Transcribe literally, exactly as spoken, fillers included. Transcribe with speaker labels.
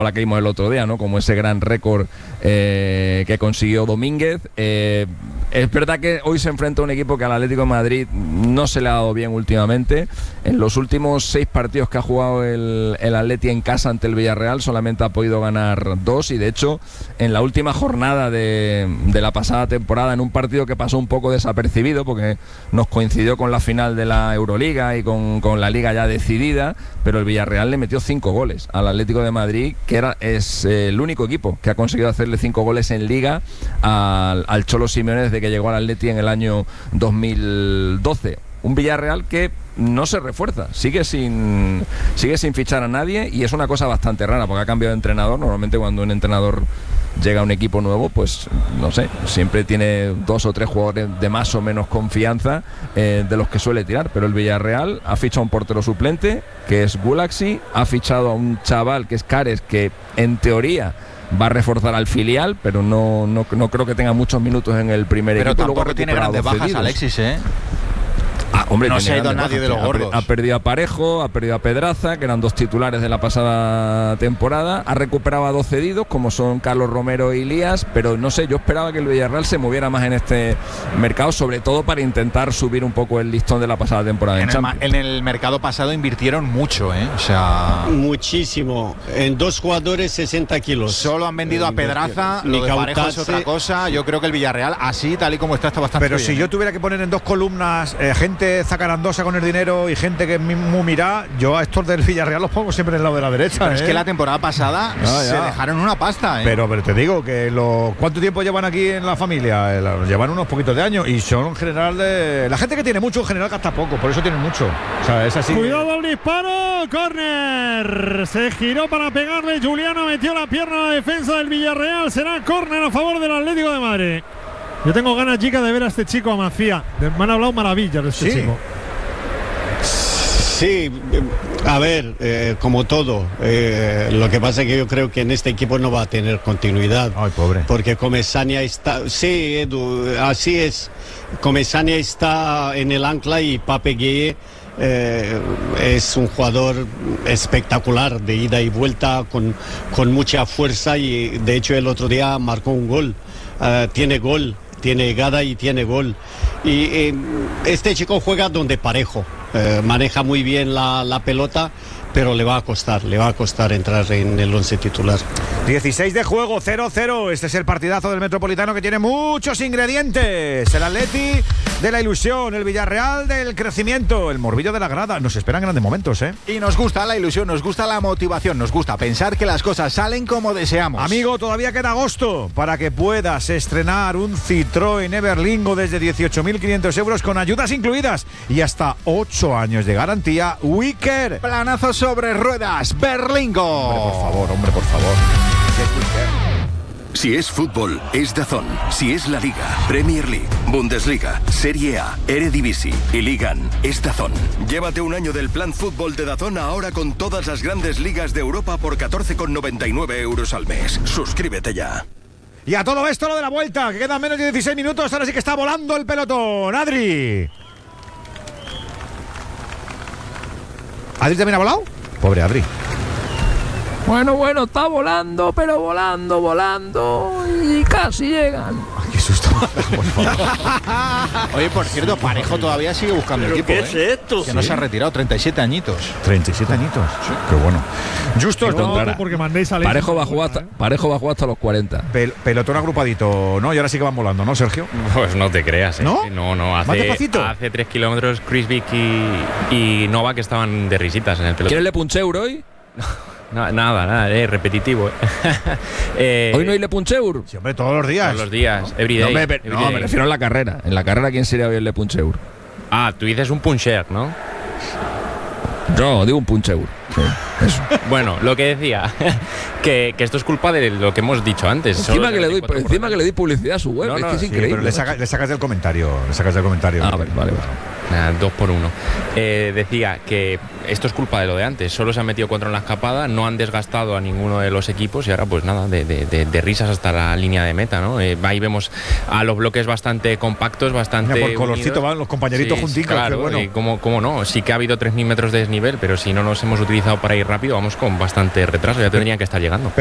Speaker 1: la que vimos el otro día, ¿no? Como ese gran récord eh, que consiguió Domínguez. Eh, es verdad que hoy se enfrenta a un equipo que al Atlético de Madrid no se le ha dado bien últimamente. En los últimos seis partidos que ha jugado el, el Atleti en casa ante el Villarreal solamente ha podido ganar dos, y de hecho en la última jornada de, de la pasada temporada, en un partido que pasó un poco desapercibido porque nos coincidió con la final de la Euroliga y con, con la Liga ya decidida, pero el Villarreal le metió cinco goles al Atlético de Madrid, que era, es eh, el único equipo que ha conseguido hacerle cinco goles en Liga al, al Cholo Simeone desde que llegó al Atleti en el año dos mil doce. Un Villarreal que no se refuerza, sigue sin sigue sin fichar a nadie, y es una cosa bastante rara porque ha cambiado de entrenador. Normalmente cuando un entrenador llega a un equipo nuevo, pues no sé, siempre tiene dos o tres jugadores de más o menos confianza eh, de los que suele tirar, pero el Villarreal ha fichado a un portero suplente que es Gulaxi, ha fichado a un chaval que es Cares, que en teoría va a reforzar al filial, pero no, no, no creo que tenga muchos minutos en el primer
Speaker 2: pero
Speaker 1: equipo.
Speaker 2: Pero tampoco tiene grandes bajas cedidos. Alexis, ¿eh?
Speaker 1: Ah, hombre,
Speaker 2: no se ha ido nadie de los gordos.
Speaker 1: Ha perdido a Parejo, ha perdido a Pedraza, que eran dos titulares de la pasada temporada. Ha recuperado a dos cedidos, como son Carlos Romero y Elías, pero no sé, yo esperaba que el Villarreal se moviera más en este mercado, sobre todo para intentar subir un poco el listón de la pasada temporada.
Speaker 2: En,
Speaker 1: en,
Speaker 2: el, en el mercado pasado invirtieron mucho, ¿eh? O sea,
Speaker 3: muchísimo. En dos jugadores, sesenta kilos.
Speaker 2: Solo han vendido a Pedraza, lo de Parejo es otra cosa. Yo creo que el Villarreal, así, tal y como está, está bastante
Speaker 4: Pero
Speaker 2: bien.
Speaker 4: si yo tuviera que poner en dos columnas eh, gente zacarandosa con el dinero y gente que es muy mirá, yo a estos del Villarreal los pongo siempre en el lado de la derecha.
Speaker 2: Pero
Speaker 4: ¿eh?
Speaker 2: es que la temporada pasada ah, se dejaron una pasta, ¿eh?
Speaker 4: Pero, pero te digo que lo, ¿cuánto tiempo llevan aquí en la familia? Eh, llevan unos poquitos de años y son en general de... La gente que tiene mucho en general gasta poco, por eso tienen mucho. O sea, es así.
Speaker 5: Cuidado al disparo, córner. Se giró para pegarle, Juliano metió la pierna a la defensa del Villarreal. Será córner a favor del Atlético de Madrid. Yo tengo ganas, chicas, de ver a este chico, a Macía. Me han hablado maravillas de este
Speaker 4: sí.
Speaker 5: chico.
Speaker 3: Sí, a ver, eh, como todo, eh, lo que pasa es que yo creo que en este equipo no va a tener continuidad.
Speaker 4: Ay, pobre.
Speaker 3: Porque Comesaña está, sí, Edu, así es. Comesaña está en el ancla y Pape Gueye eh, es un jugador espectacular de ida y vuelta, con, con mucha fuerza, y de hecho el otro día marcó un gol. Uh, tiene gol, tiene llegada y tiene gol. Y eh, este chico juega donde Parejo, eh, maneja muy bien la, la pelota, pero le va a costar, le va a costar entrar en el once titular.
Speaker 4: dieciséis de juego, cero cero. Este es el partidazo del Metropolitano que tiene muchos ingredientes. El Atleti de la ilusión, el Villarreal del crecimiento, el Morbillo de la grada. Nos esperan grandes momentos, ¿eh?
Speaker 2: Y nos gusta la ilusión, nos gusta la motivación, nos gusta pensar que las cosas salen como deseamos.
Speaker 4: Amigo, todavía queda agosto para que puedas estrenar un Citroën Everlingo desde dieciocho mil quinientos euros con ayudas incluidas y hasta ocho años de garantía. Wicker.
Speaker 2: Planazo sobre ruedas, Berlingo.
Speaker 4: Hombre, por favor, hombre, por favor.
Speaker 6: Si es fútbol, es DAZN. Si es la Liga, Premier League, Bundesliga, Serie A, Eredivisie y Ligan, es DAZN. Llévate un año del plan fútbol de DAZN ahora con todas las grandes ligas de Europa por catorce con noventa y nueve euros al mes. Suscríbete ya.
Speaker 4: Y a todo esto lo de la vuelta, que quedan menos de dieciséis minutos, ahora sí que está volando el pelotón. Adri. ¿Adri también ha volado? Pobre Adri.
Speaker 1: Bueno, bueno, está volando, pero volando, volando y casi llegan.
Speaker 4: Ay, qué susto.
Speaker 2: Oye, por cierto, Parejo todavía sigue buscando
Speaker 7: ¿Pero
Speaker 2: equipo,
Speaker 7: qué
Speaker 2: ¿eh?
Speaker 7: es esto?
Speaker 2: Que no
Speaker 7: Sí.
Speaker 2: se ha retirado, treinta y siete añitos.
Speaker 4: treinta y siete añitos. Sí. Qué bueno. Justo
Speaker 5: No,
Speaker 4: esto.
Speaker 5: porque mandéis a Alexis
Speaker 1: Parejo va a
Speaker 5: una
Speaker 1: jugar
Speaker 5: vuelta,
Speaker 1: hasta, Parejo va a jugar hasta los cuarenta.
Speaker 4: Pel- pelotón agrupadito, ¿no? Y ahora sí que van volando, ¿no, Sergio?
Speaker 8: Pues no te creas, ¿eh?
Speaker 4: ¿No?
Speaker 8: No, no.
Speaker 4: ¿Más
Speaker 8: Hace,
Speaker 4: despacito?
Speaker 8: hace tres kilómetros Chris Vick y, y Nova que estaban de risitas en el pelotón.
Speaker 1: ¿Quieres Le Puncheur hoy?
Speaker 8: No, nada, nada, eh, repetitivo. Eh. eh,
Speaker 1: ¿Hoy no hay Le Puncheur?
Speaker 4: Sí, hombre, todos los días.
Speaker 8: Todos los días, everyday.
Speaker 1: No, me,
Speaker 8: every
Speaker 1: no,
Speaker 8: day.
Speaker 1: me refiero a la carrera. En la carrera, ¿quién sería hoy el Le Puncheur?
Speaker 8: Ah, tú dices un puncher, ¿no?
Speaker 1: Yo digo un Puncheur. Sí, eso.
Speaker 8: Bueno, lo que decía, que, que esto es culpa de lo que hemos dicho antes.
Speaker 1: Encima,
Speaker 8: Solo
Speaker 1: que le, doy,
Speaker 8: veinticuatro por
Speaker 1: encima que le doy publicidad a su web.
Speaker 8: No,
Speaker 1: es
Speaker 8: no,
Speaker 1: que es
Speaker 8: sí,
Speaker 4: Sí,
Speaker 1: increíble.
Speaker 4: pero le, saca- le sacas del comentario. Le sacas del comentario.
Speaker 1: Ah, vale, vale, vale.
Speaker 8: Nada, dos por uno. Eh, decía que esto es culpa de lo de antes. Solo se han metido cuatro en la escapada, no han desgastado a ninguno de los equipos y ahora pues nada, de, de, de, de risas hasta la línea de meta, ¿no? Eh, ahí vemos a los bloques bastante compactos, bastante
Speaker 4: Mira, por colorcito
Speaker 8: unidos.
Speaker 4: van los compañeritos
Speaker 8: Sí,
Speaker 4: junticos.
Speaker 8: claro,
Speaker 4: qué bueno.
Speaker 8: y cómo, cómo no, sí que ha habido tres mil metros de desnivel, pero si no nos hemos utilizado para ir rápido, vamos con bastante retraso, ya tendrían que estar llegando.